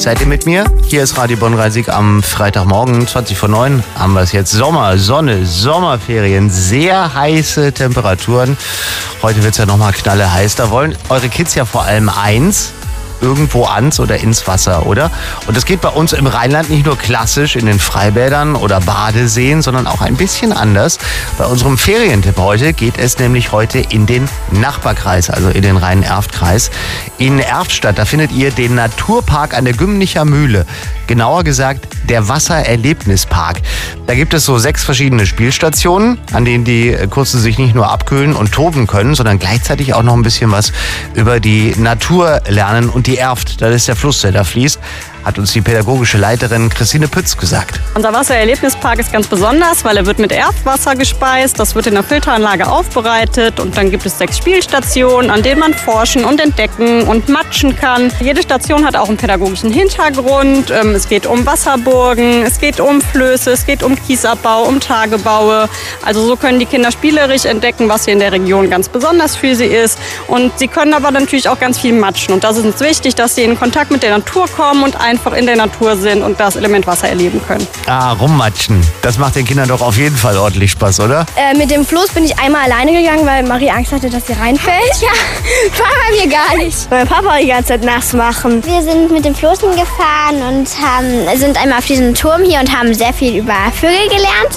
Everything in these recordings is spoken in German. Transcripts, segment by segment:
Seid ihr mit mir? Hier ist Radio Bonn-Rhein-Sieg am Freitagmorgen, 20:09 haben wir es jetzt. Sommer, Sonne, Sommerferien, sehr heiße Temperaturen. Heute wird es ja nochmal knalleheiß. Da wollen eure Kids ja vor allem eins: irgendwo ans oder ins Wasser, oder? Und das geht bei uns im Rheinland nicht nur klassisch in den Freibädern oder Badeseen, sondern auch ein bisschen anders. Bei unserem Ferientipp heute geht es nämlich heute in den Nachbarkreis, also in den Rhein-Erft-Kreis. In Erftstadt, da findet ihr den Naturpark an der Gümnicher Mühle. Genauer gesagt, der Wassererlebnispark. Da gibt es so 6 verschiedene Spielstationen, an denen die Kurse sich nicht nur abkühlen und toben können, sondern gleichzeitig auch noch ein bisschen was über die Natur lernen und die Erft. Das ist der Fluss, der da fließt, hat uns die pädagogische Leiterin Christine Pütz gesagt. Unser Wassererlebnispark ist ganz besonders, weil er wird mit Erftwasser gespeist. Das wird in der Filteranlage aufbereitet und dann gibt es 6 Spielstationen, an denen man forschen und entdecken und matschen kann. Jede Station hat auch einen pädagogischen Hintergrund. Es geht um Wasserburgen, es geht um Flöße, es geht um Kiesabbau, um Tagebaue. Also so können die Kinder spielerisch entdecken, was hier in der Region ganz besonders für sie ist. Und sie können aber natürlich auch ganz viel matschen. Und das ist uns wichtig, dass sie in Kontakt mit der Natur kommen und einfach in der Natur sind und das Element Wasser erleben können. Rummatschen. Das macht den Kindern doch auf jeden Fall ordentlich Spaß, oder? Mit dem Floß bin ich einmal alleine gegangen, weil Marie Angst hatte, dass sie reinfällt. Ja, war bei mir gar nicht. Mein Papa die ganze Zeit nass machen. Wir sind mit dem Floß gefahren und sind einmal auf diesem Turm hier und haben sehr viel über Vögel gelernt.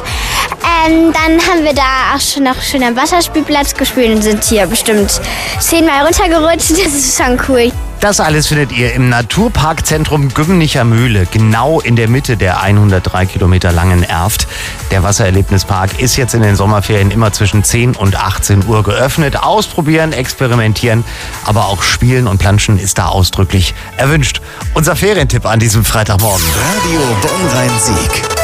Dann haben wir da auch schon noch schön am Wasserspielplatz gespielt und sind hier bestimmt 10-mal runtergerutscht. Das ist schon cool. Das alles findet ihr im Naturparkzentrum Gümnicher Mühle, genau in der Mitte der 103 Kilometer langen Erft. Der Wassererlebnispark ist jetzt in den Sommerferien immer zwischen 10 und 18 Uhr geöffnet. Ausprobieren, experimentieren, aber auch spielen und planschen ist da ausdrücklich erwünscht. Unser Ferientipp an diesem Freitagmorgen. Radio Bonn-Rhein-Sieg.